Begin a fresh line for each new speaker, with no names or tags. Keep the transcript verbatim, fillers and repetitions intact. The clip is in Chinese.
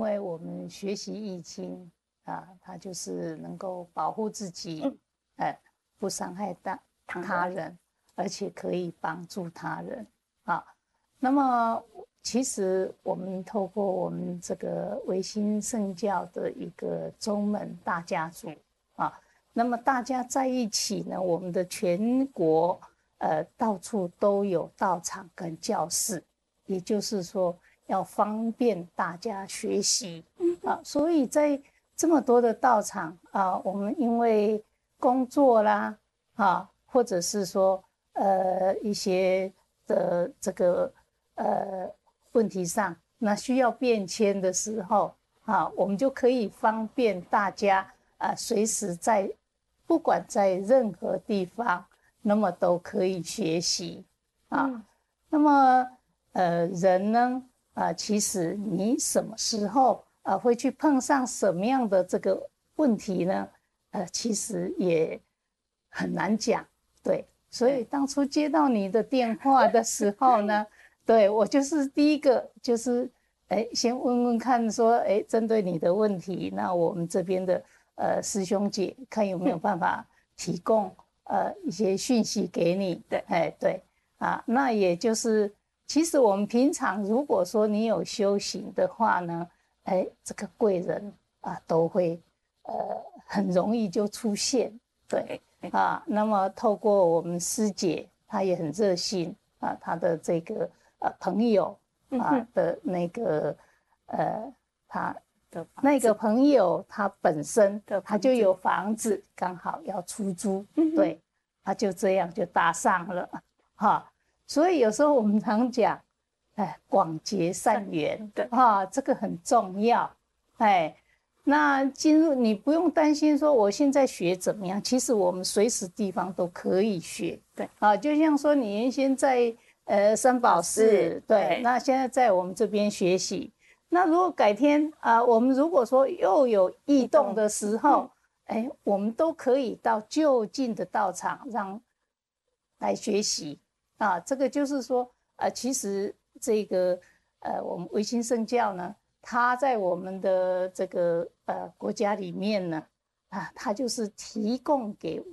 为我们学习易经啊，它就是能够保护自己，嗯呃、不伤害他他人，而且可以帮助他人啊。那么其实我们透过我们这个维新圣教的一个宗门大家族啊，那么大家在一起呢，我们的全国呃到处都有道场跟教室，也就是说要方便大家学习啊，所以在这么多的道场啊，我们因为工作啦啊，或者是说呃一些的这个呃问题上，那需要变迁的时候啊，我们就可以方便大家啊，随时在不管在任何地方，那么都可以学习啊。嗯、那么呃人呢啊，其实你什么时候啊会去碰上什么样的这个问题呢？呃，其实也很难讲，对。所以当初接到你的电话的时候呢，对我就是第一个就是，哎，先问问看说，哎，针对你的问题，那我们这边的呃师兄姐看有没有办法提供呃一些讯息给你。对，哎，对啊，那也就是，其实我们平常如果说你有修行的话呢，哎，这个贵人啊都会呃很容易就出现，对。啊，那么透过我们师姐，她也很热心啊，她的这个呃朋友啊的那个呃，她的那个朋友，他本身他就有房子，刚好要出租，对，他就这样就搭上了，哈，所以有时候我们常讲，哎，广结善缘，对，哈，这个很重要，哎。那进入你不用担心说我现在学怎么样，其实我们随时地方都可以学，对啊，就像说你原先在呃三宝寺，对，那现在在我们这边学习，那如果改天啊、呃，我们如果说又有异动的时候，哎，我们都可以到就近的道场让来学习啊，这个就是说，呃，其实这个呃，我们维新圣教呢。它在我们的这个呃国家里面呢，啊，它就是提供给